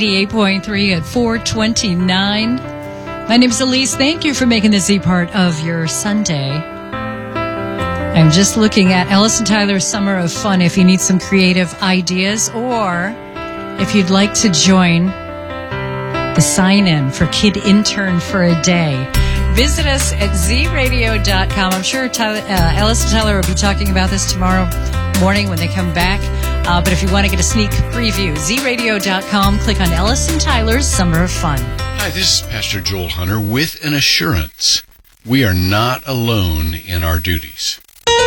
88.3 at 4:29. My name is Elise. Thank you for making this part of your Sunday. I'm just looking at Ellison Tyler's Summer of Fun if you need some creative ideas or if you'd like to join the sign-in for Kid Intern for a Day. Visit us at zradio.com. I'm sure Ellison Tyler will be talking about this tomorrow morning when they come back. But if you want to get a sneak preview, zradio.com, click on Ellison Tyler's Summer of Fun. Hi, this is Pastor Joel Hunter with an assurance. We are not alone in our duties.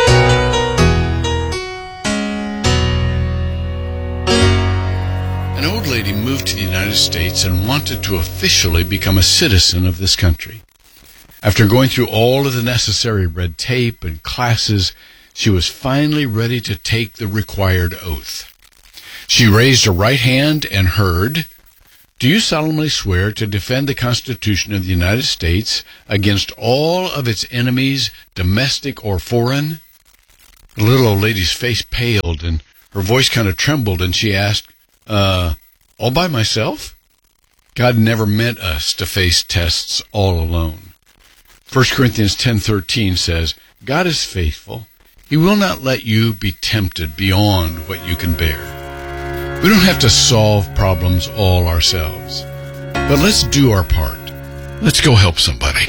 An old lady moved to the United States and wanted to officially become a citizen of this country. After going through all of the necessary red tape and classes, she was finally ready to take the required oath. She raised her right hand and heard, "Do you solemnly swear to defend the Constitution of the United States against all of its enemies, domestic or foreign?" The little old lady's face paled and her voice kind of trembled, and she asked, all by myself? God never meant us to face tests all alone. 1 Corinthians 10:13 says, God is faithful. He will not let you be tempted beyond what you can bear. We don't have to solve problems all ourselves. But let's do our part. Let's go help somebody.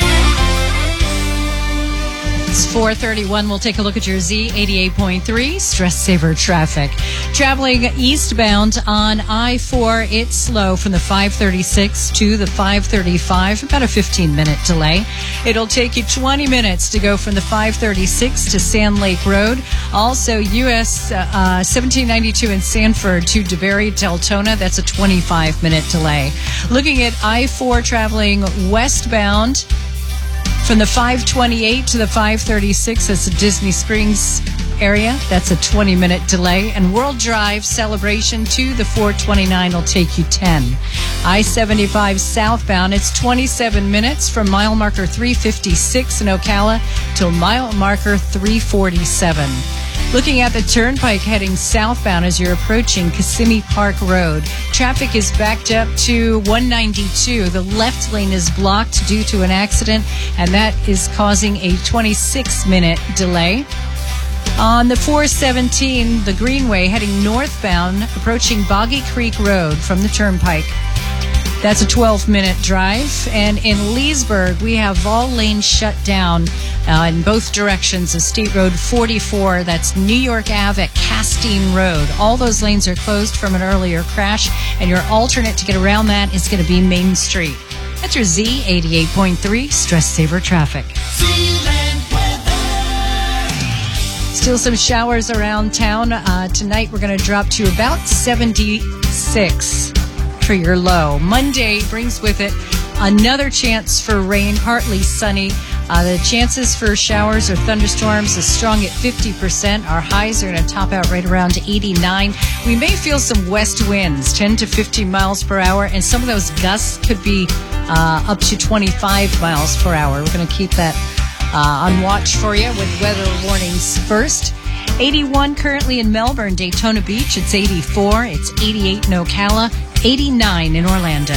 It's 4:31. We'll take a look at your Z88.3 Stress Saver traffic. Traveling eastbound on I-4, it's slow from the 536 to the 535, about a 15-minute delay. It'll take you 20 minutes to go from the 536 to Sand Lake Road. Also, US 1792 in Sanford to DeBerry, Deltona, that's a 25-minute delay. Looking at I-4 traveling westbound, from the 528 to the 536, that's the Disney Springs area. That's a 20-minute delay. And World Drive Celebration to the 429 will take you 10. I-75 southbound, it's 27 minutes from mile marker 356 in Ocala till mile marker 347. Looking at the turnpike heading southbound as you're approaching Kissimmee Park Road. Traffic is backed up to 192. The left lane is blocked due to an accident, and that is causing a 26-minute delay. On the 417, the Greenway heading northbound, approaching Boggy Creek Road from the turnpike. That's a 12-minute drive. And in Leesburg, we have all lanes shut down in both directions of State Road 44. That's New York Ave at Castine Road. All those lanes are closed from an earlier crash, and your alternate to get around that is going to be Main Street. That's your Z88.3 Stress Saver traffic. Still some showers around town. Tonight we're going to drop to about 76 for your low. Monday brings with it another chance for rain, partly sunny. The chances for showers or thunderstorms is strong at 50%. Our highs are going to top out right around 89. We may feel some west winds, 10 to 15 miles per hour, and some of those gusts could be up to 25 miles per hour. We're going to keep that on watch for you with weather warnings first. 81 currently in Melbourne, Daytona Beach. It's 84. It's 88 in Ocala. 89 in Orlando.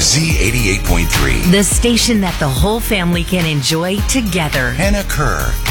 Z88.3. The station that the whole family can enjoy together. Hannah Kerr.